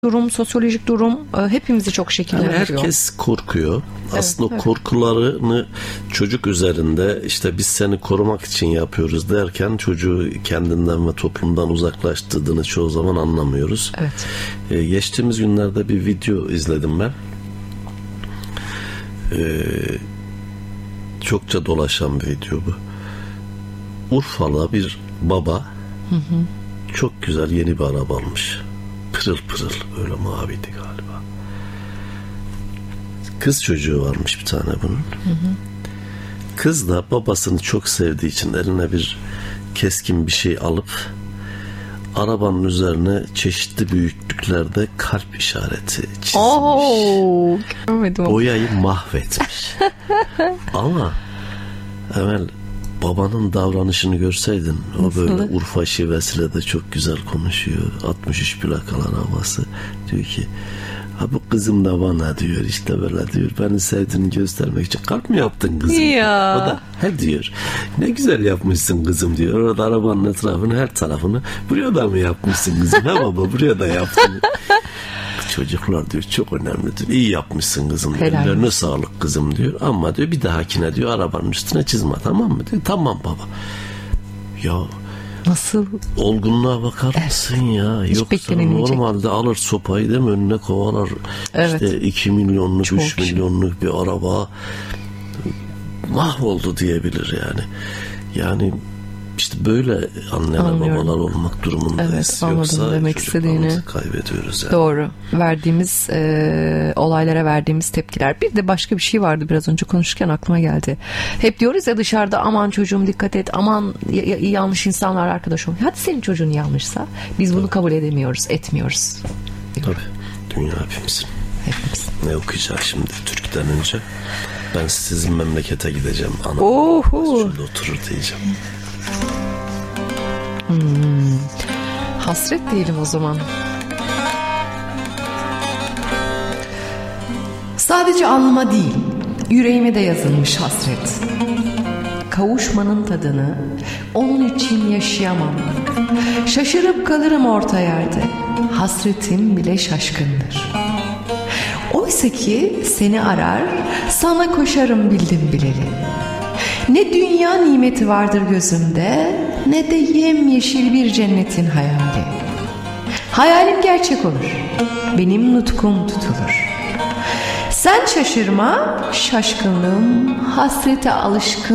durum, sosyolojik durum hepimizi çok şekillendiriyor. Yani herkes korkuyor. Aslında evet. Korkularını çocuk üzerinde işte biz seni korumak için yapıyoruz derken çocuğu kendinden ve toplumdan uzaklaştırdığını çoğu zaman anlamıyoruz. Evet. Geçtiğimiz günlerde bir video izledim ben. Çokça dolaşan bir video bu. Urfalı bir baba çok güzel yeni bir araba almış. Pırıl pırıl, öyle maviydi galiba. Kız çocuğu varmış bir tane bunun. Kız da babasını çok sevdiği için eline bir keskin bir şey alıp arabanın üzerine çeşitli büyüklüklerde kalp işareti çizmiş. Boyayı mahvetmiş. Ama Emel, babanın davranışını görseydin, o böyle Urfa şivesiyle de çok güzel konuşuyor. 63 plakalı arabası. Diyor ki, ha bu kızım da bana diyor, işte böyle diyor, beni sevdiğini göstermek için kalp mi yaptın kızım? Ya. O da he diyor, ne güzel yapmışsın kızım diyor. Orada arabanın etrafını, her tarafını, buraya da mı yapmışsın kızım? He baba, buraya da yaptın. Çocuklar diyor çok önemlidir. İyi yapmışsın kızım diyor. Ellerine sağlık kızım diyor. Ama diyor bir dahakine diyor arabanın üstüne çizme, tamam mı diyor. Tamam baba. Ya nasıl? Olgunluğa bakar mısın ya? Yoksa normalde alır sopayı değil mi, önüne kovalar. Evet. İşte 2 milyonluk, çok 3 milyonluk bir araba mahvoldu diyebilir yani. Yani İşte böyle anneler babalar olmak durumundayız. Evet, anladım demek istediğini. Kaybediyoruz yani. Doğru. Verdiğimiz olaylara verdiğimiz tepkiler. Bir de başka bir şey vardı, biraz önce konuşurken aklıma geldi. Hep diyoruz ya dışarıda, aman çocuğum dikkat et, aman yanlış insanlar arkadaş ol. Hadi senin çocuğun yanlışsa biz bunu kabul edemiyoruz, etmiyoruz. Tabii. Dünya hepimizin. Ne okuyacağız şimdi Türk'ten önce? Ben sizin memlekete gideceğim. Anam şurada oturur diyeceğim. Hasret diyelim o zaman. Sadece alnıma değil, yüreğime de yazılmış hasret. Kavuşmanın tadını onun için yaşayamam. Şaşırıp kalırım orta yerde. Hasretim bile şaşkındır. Oysa ki seni arar, sana koşarım bildim bileli. Ne dünya nimeti vardır gözümde, ne de yemyeşil bir cennetin hayali. Hayalim gerçek olur, benim nutkum tutulur. Sen şaşırma, şaşkınlığım hasrete alışkın.